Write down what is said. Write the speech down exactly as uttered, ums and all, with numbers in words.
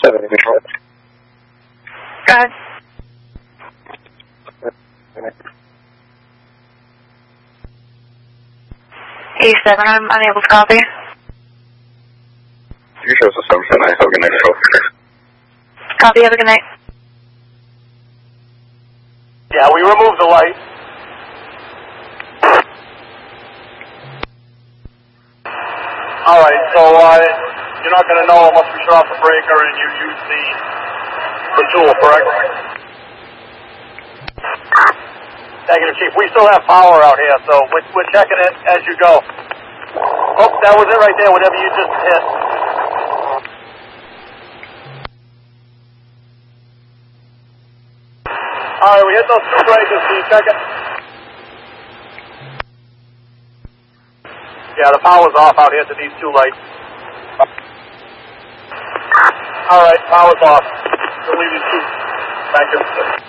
eighty-seven, control. Go ahead. eighty-seven, I'm unable to copy. You show us a seven seven nine, have a good night, control. Copy, have a good night. Yeah, we removed the light. Alright, so uh, you're not going to know unless we shut off the breaker and you use the, the tool, correct? Negative, Chief. We still have power out here, so we're, we're checking it as you go. Oh, that was it right there, whatever you just hit. Alright, we hit those two breakers, can you check it? Yeah, the power's off out here to these two lights. Alright, power's off. We'll leave these two back in.